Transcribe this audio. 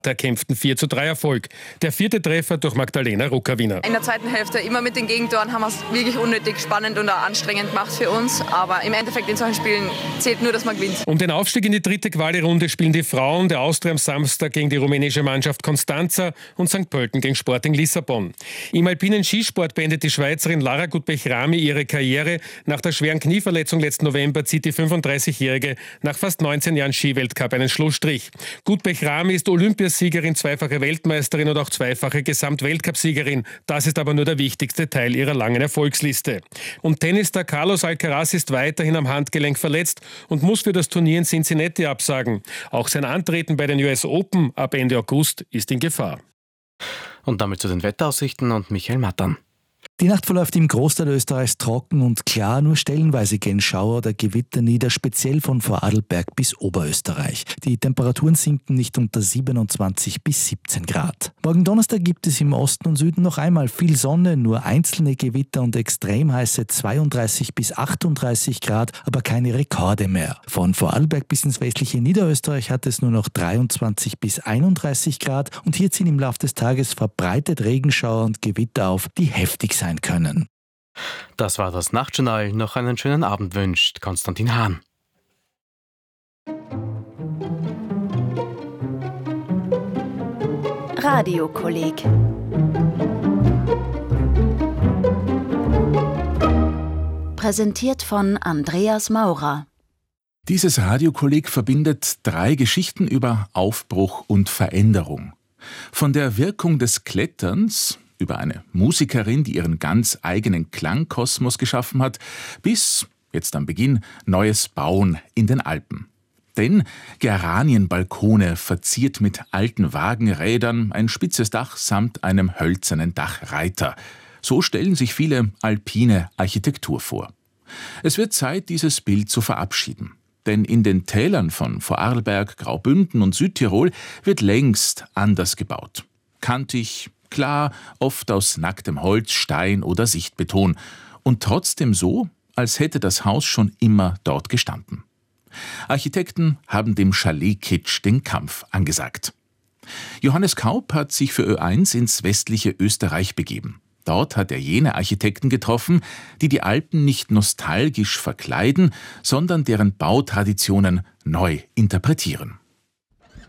erkämpften 4:3 Erfolg. Der 4. Treffer durch Magdalena Ruckawiner. In der zweiten Hälfte immer mit den Gegentoren haben wir es wirklich unnötig spannend und auch anstrengend gemacht für uns. Aber im Endeffekt in solchen Spielen zählt nur, dass man gewinnt. Um den Aufstieg in die 3. Quali-Runde spielen die Frauen der Austria am Samstag gegen die rumänische Mannschaft Constanța und St. Pölten gegen Sporting Lissabon. Im alpinen Skisport beendet die Schweizerin Lara Gut-Bechrami ihre Karriere. Nach der schweren Knieverletzung letzten November zieht die 35-Jährige nach fast 19 Jahren Skiweltcup einen Schlussstrich. Gut-Bechrami ist Olympiasiegerin, zweifache Weltmeisterin und auch zweifache Gesamtweltcupsiegerin. Das ist aber nur der wichtigste Teil ihrer langen Erfolgsliste. Und Tennisstar Carlos Alcaraz ist weiterhin am Handgelenk verletzt und muss für das Turnier in Cincinnati absagen. Auch sein Antreten bei den US Open ab Ende August ist in Gefahr. Und damit zu den Wetteraussichten und Michael Mattern. Die Nacht verläuft im Großteil Österreichs trocken und klar, nur stellenweise gehen Schauer oder Gewitter nieder, speziell von Vorarlberg bis Oberösterreich. Die Temperaturen sinken nicht unter 27 bis 17 Grad. Morgen Donnerstag gibt es im Osten und Süden noch einmal viel Sonne, nur einzelne Gewitter und extrem heiße 32 bis 38 Grad, aber keine Rekorde mehr. Von Vorarlberg bis ins westliche Niederösterreich hat es nur noch 23 bis 31 Grad und hier ziehen im Laufe des Tages verbreitet Regenschauer und Gewitter auf, die heftig sein können. Das war das Nachtjournal. Noch einen schönen Abend wünscht Konstantin Hahn. Radiokolleg. Präsentiert von Andreas Maurer. Dieses Radiokolleg verbindet 3 Geschichten über Aufbruch und Veränderung. Von der Wirkung des Kletterns über eine Musikerin, die ihren ganz eigenen Klangkosmos geschaffen hat, bis, jetzt am Beginn, neues Bauen in den Alpen. Denn Geranienbalkone verziert mit alten Wagenrädern, ein spitzes Dach samt einem hölzernen Dachreiter. So stellen sich viele alpine Architektur vor. Es wird Zeit, dieses Bild zu verabschieden. Denn in den Tälern von Vorarlberg, Graubünden und Südtirol wird längst anders gebaut. Kantig, klar, oft aus nacktem Holz, Stein oder Sichtbeton. Und trotzdem so, als hätte das Haus schon immer dort gestanden. Architekten haben dem Chalet-Kitsch den Kampf angesagt. Johannes Kaup hat sich für Ö1 ins westliche Österreich begeben. Dort hat er jene Architekten getroffen, die die Alpen nicht nostalgisch verkleiden, sondern deren Bautraditionen neu interpretieren.